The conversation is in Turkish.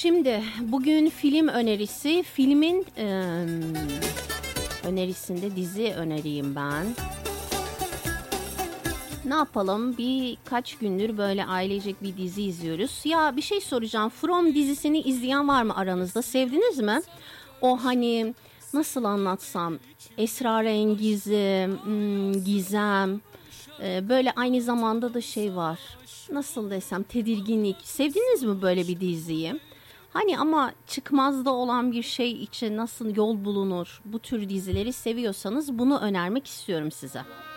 Şimdi bugün film önerisi. Filmin önerisinde dizi öneriyim ben. Ne yapalım? Birkaç gündür böyle ailecek bir dizi izliyoruz. Ya bir şey soracağım. From dizisini izleyen var mı aranızda? Sevdiniz mi? O hani nasıl anlatsam? Esrarengiz, gizem. Böyle aynı zamanda da şey var. Nasıl desem tedirginlik. Sevdiniz mi böyle bir diziyi? Hani ama çıkmazda olan bir şey için nasıl yol bulunur? Bu tür dizileri seviyorsanız bunu önermek istiyorum size.